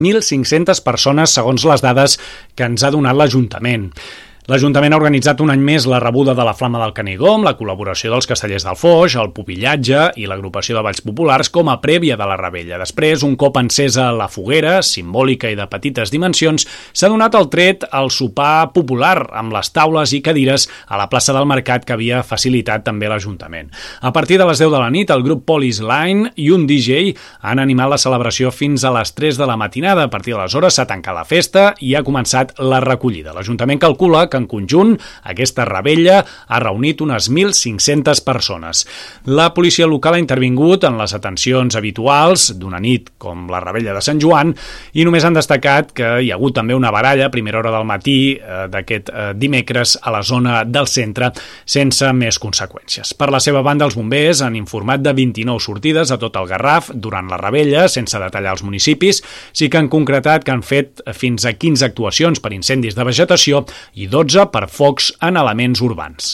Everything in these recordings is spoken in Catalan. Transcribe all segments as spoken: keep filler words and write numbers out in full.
mil cinc-centes persones, segons les dades que ens ha donat l'Ajuntament. L'Ajuntament ha organitzat un any més la rebuda de la Flama del Canigó amb la col·laboració dels Castellers del Foix, el Pupillatge i l'agrupació de Balls Populars com a prèvia de la revetlla. Després, un cop encesa la foguera, simbòlica i de petites dimensions, s'ha donat el tret al sopar popular amb les taules i cadires a la plaça del Mercat que havia facilitat també l'Ajuntament. A partir de les deu de la nit, el grup Police Line i un D J han animat la celebració fins a les tres de la matinada. A partir d'aleshores s'ha tancat la festa i ha començat la recollida. L'Ajuntament calcula que en conjunt aquesta revetlla ha reunit unes mil cinc-centes persones. La policia local ha intervingut en les atencions habituals d'una nit com la revetlla de Sant Joan i només han destacat que hi ha hagut també una baralla a primera hora del matí eh, d'aquest eh, dimecres a la zona del centre sense més conseqüències. Per la seva banda, els bombers han informat de vint-i-nou sortides a tot el Garraf durant la revetlla, sense detallar els municipis. Sí que han concretat que han fet fins a quinze actuacions per incendis de vegetació i dotze per focs en elements urbans.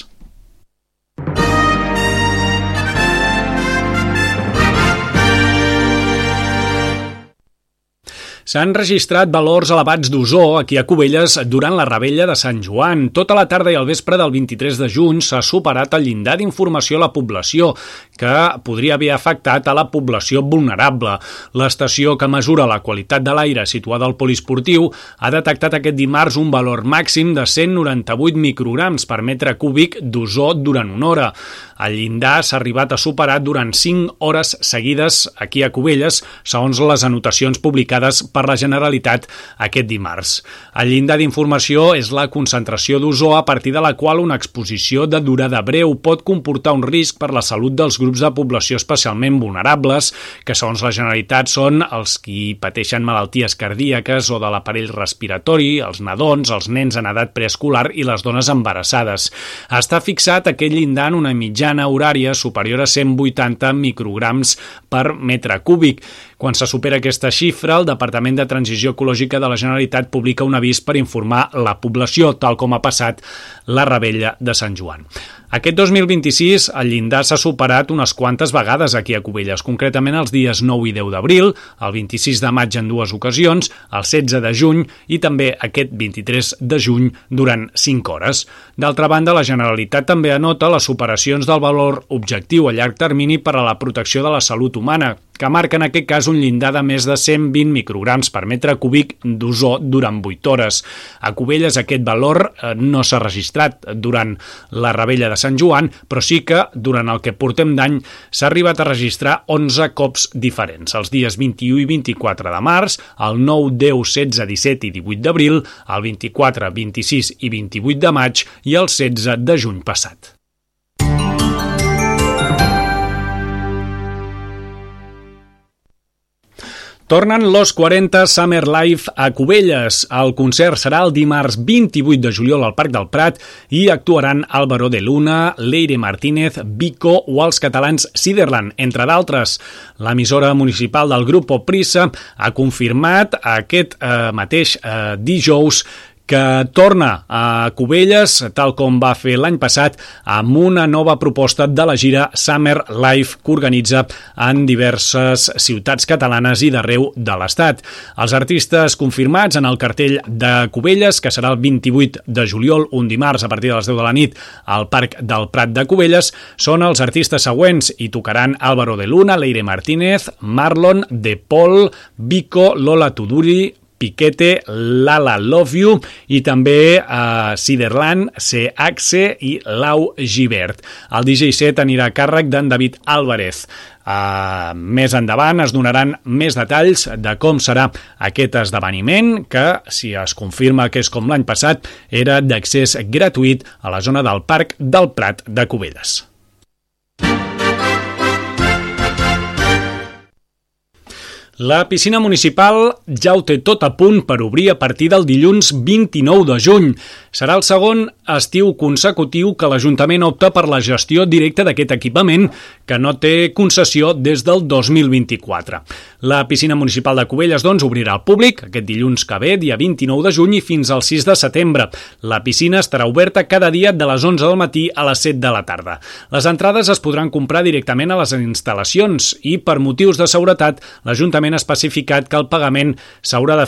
S'han registrat valors elevats d'ozó aquí a Cubelles durant la revetlla de Sant Joan. Tota la tarda i al vespre del vint-i-tres de juny s'ha superat el llindar d'informació a la població, que podria haver afectat a la població vulnerable. L'estació que mesura la qualitat de l'aire situada al poliesportiu ha detectat aquest dimarts un valor màxim de cent noranta-vuit micrograms per metre cúbic d'ozó durant una hora. El llindar s'ha arribat a superar durant cinc hores seguides aquí a Cubelles, segons les anotacions publicades per la Generalitat aquest dimarts. El llindar d'informació és la concentració d'ozó a partir de la qual una exposició de durada breu pot comportar un risc per la salut dels grups de població especialment vulnerables, que segons la Generalitat són els qui pateixen malalties cardíaques o de l'aparell respiratori, els nadons, els nens en edat preescolar i les dones embarassades. Està fixat aquest llindar en una mitjana horària superior a cent vuitanta micrograms per metre cúbic. Quan se supera aquesta xifra, el Departament de Transició Ecològica de la Generalitat publica un avís per informar la població, tal com ha passat la revetlla de Sant Joan. Aquest dos mil vint-i-sis el llindar s'ha superat unes quantes vegades aquí a Cubelles, concretament els dies nou i deu d'abril, el vint-i-sis de maig en dues ocasions, el setze de juny i també aquest vint-i-tres de juny durant cinc hores. D'altra banda, la Generalitat també anota les superacions del valor objectiu a llarg termini per a la protecció de la salut humana, que marca en aquest cas un llindar de més de cent vint micrograms per metre cúbic d'ozó durant vuit hores. A Cubelles aquest valor eh, no s'ha registrat durant la revetlla de Sant Joan, però sí que durant el que portem d'any s'ha arribat a registrar onze cops diferents, els dies vint-i-u i vint-i-quatre de març, el nou, deu, setze, disset i divuit d'abril, el vint-i-quatre, vint-i-sis i vint-i-vuit de maig i el setze de juny passat. Tornen Los quaranta Summer Live a Cubelles. El concert serà el dimarts vint-i-vuit de juliol al Parc del Prat i actuaran Álvaro de Luna, Leire Martínez, Vico o els catalans Siderland, entre d'altres. L'emissora municipal del grup Prisa ha confirmat aquest eh, mateix eh, dijous que torna a Cubelles, tal com va fer l'any passat, amb una nova proposta de la gira Summer Live que organitza en diverses ciutats catalanes i d'arreu de l'Estat. Els artistes confirmats en el cartell de Cubelles, que serà el vint-i-vuit de juliol, un dimarts a partir de les deu de la nit, al Parc del Prat de Cubelles, són els artistes següents i tocaran Álvaro de Luna, Leire Martínez, Marlon, De Paul, Vico, Lola Tuduri, Piquete, Lala Love You i també uh, Siderland, C H i Lau Gibert. El D J set anirà a càrrec d'en David Álvarez. Uh, més endavant es donaran més detalls de com serà aquest esdeveniment, que, si es confirma que és com l'any passat, era d'accés gratuït a la zona del Parc del Prat de Cubelles. La piscina municipal ja ho té tot a punt per obrir a partir del dilluns vint-i-nou de juny. Serà el segon estiu consecutiu que l'Ajuntament opta per la gestió directa d'aquest equipament, que no té concessió des del dos mil vint-i-quatre. La piscina municipal de Cubelles, doncs, obrirà al públic aquest dilluns que ve, dia vint-i-nou de juny i fins al sis de setembre. La piscina estarà oberta cada dia de les onze del matí a les set de la tarda. Les entrades es podran comprar directament a les instal·lacions i, per motius de seguretat, l'Ajuntament expressament especificat que el pagament s'haurà de